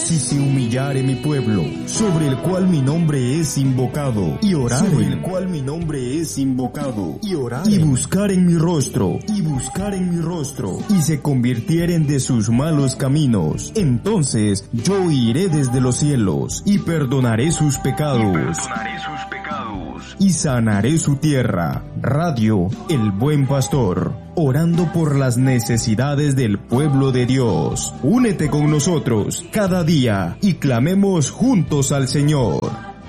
Si se humillare mi pueblo, sobre el cual mi nombre es invocado, y oraren, sobre el cual mi nombre es invocado, y oraren, y buscaren mi rostro, y se convirtieren de sus malos caminos, entonces yo iré desde los cielos, y perdonaré sus pecados, y sanaré su tierra. Radio El Buen Pastor, orando por las necesidades del pueblo de Dios. Únete con nosotros cada día y clamemos juntos al Señor.